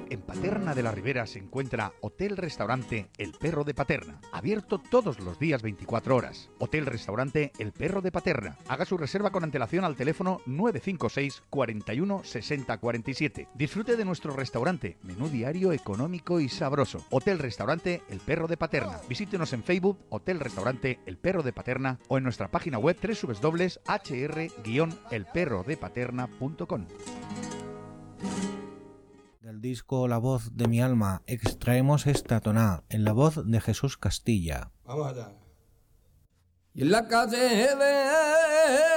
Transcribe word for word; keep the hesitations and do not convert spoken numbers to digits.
En Paterna de la Ribera se encuentra Hotel-Restaurante El Perro de Paterna, abierto todos los días veinticuatro horas. Hotel-Restaurante El Perro de Paterna. Haga su reserva con antelación al teléfono nueve cinco seis, cuarenta y uno, sesenta cuarenta y siete. Disfrute de nuestro restaurante, menú diario económico y sabroso. Hotel-Restaurante El Perro de Paterna. Visítenos en Facebook, Hotel-Restaurante El Perro de Paterna, o en nuestra página web doble u doble u doble u punto h r guion el perro de paterna punto com. Del disco La voz de mi alma extraemos esta toná en la voz de Jesús Castilla. Vamos allá. Y en la calle de